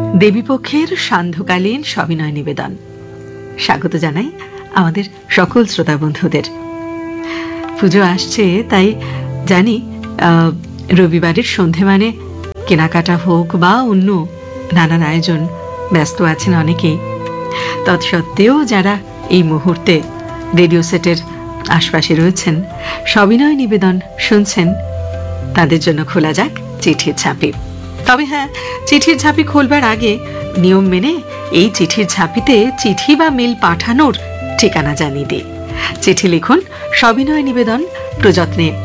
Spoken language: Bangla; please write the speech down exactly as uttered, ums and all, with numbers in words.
দেবীপক্ষের সান্ধ্যকালীন সবিনয় নিবেদন। স্বাগত জানাই আমাদের সকল শ্রোতা বন্ধুদের। পুজো আসছে, তাই জানি রবিবারের সন্ধে মানে কেনাকাটা হোক বা অন্য নানান আয়োজন, ব্যস্ত আছেন অনেকেই। তৎসত্ত্বেও যারা এই মুহূর্তে রেডিও সেটের আশপাশে রয়েছেন, সবিনয় নিবেদন শুনছেন, তাদের জন্য খোলা যাক চিঠির ঝাঁপি। তবে হ্যাঁ, চিঠির ঝাঁপি খোলবার আগে নিয়ম মেনে এই চিঠির ঝাঁপিতে চিঠি বা মেল পাঠানোর ঠিকানা জানিয়ে দিই। চিঠি লিখুন সবিনয় নিবেদন, প্রযত্নে